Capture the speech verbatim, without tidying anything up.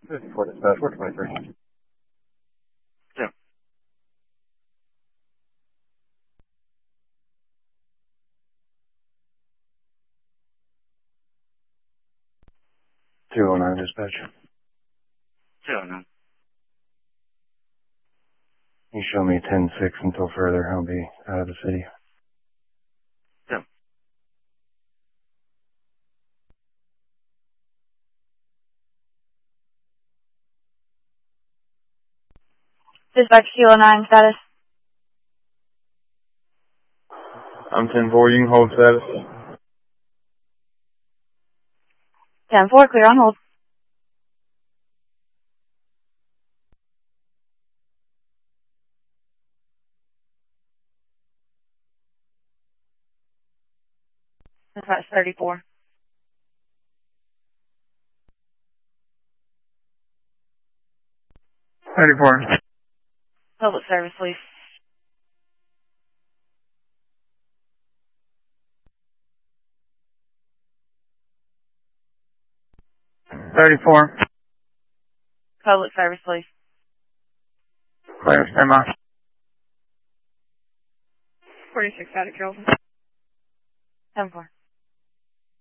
fifty-four dispatch, four twenty-three. Yeah. two oh nine dispatch. two oh nine. You show me ten six until further. I'll be out of the city. Yeah. Dispatch two oh nine status. I'm ten four, you can hold status. ten four, clear on hold. Dispatch thirty-four. thirty-four. Public service, please. thirty-four. Public service, please. Clear, stand by. forty-six, static, Carrollton. ten four.